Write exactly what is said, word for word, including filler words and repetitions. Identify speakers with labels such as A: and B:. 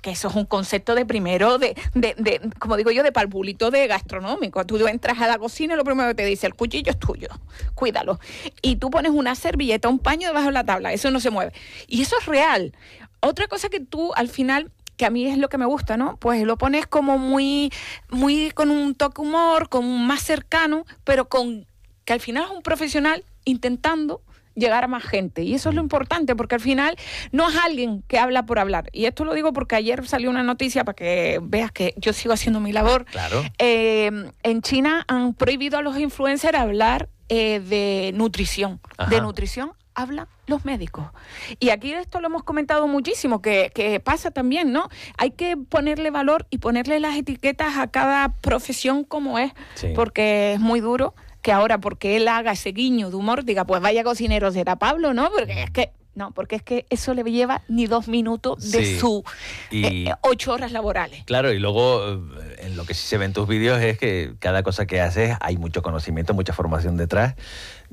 A: que eso es un concepto de primero, de, de, de como digo yo, de palpulito de gastronómico. Tú entras a la cocina y lo primero que te dice, el cuchillo es tuyo, cuídalo. Y tú pones una servilleta, un paño debajo de la tabla, eso no se mueve. Y eso es real. Otra cosa que tú al final, que a mí es lo que me gusta, ¿no? Pues lo pones como muy, muy con un toque humor, con más cercano, pero con que al final es un profesional intentando llegar a más gente. Y eso es lo importante, porque al final no es alguien que habla por hablar. Y esto lo digo porque ayer salió una noticia para que veas que yo sigo haciendo mi labor.
B: Claro.
A: Eh, en China han prohibido a los influencers hablar eh, de nutrición.
B: Ajá.
A: De nutrición hablan los médicos. Y aquí esto lo hemos comentado muchísimo, que, que pasa también, ¿no? Hay que ponerle valor y ponerle las etiquetas a cada profesión como es,
B: Sí.
A: porque es muy duro que ahora, porque él haga ese guiño de humor, diga, pues vaya cocinero será Pablo, ¿no? Porque es que, no, porque es que eso le lleva ni dos minutos de
B: Sí.
A: su
B: Y-
A: eh, ocho horas laborales.
B: Claro, y luego eh, en lo que sí se ve en tus vídeos es que cada cosa que haces hay mucho conocimiento, mucha formación detrás.